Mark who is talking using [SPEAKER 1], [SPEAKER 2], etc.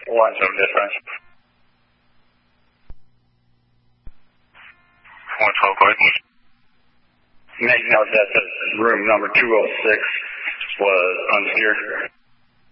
[SPEAKER 1] dispatch. 112, go ahead. Make note that the room number 206 was unsecured.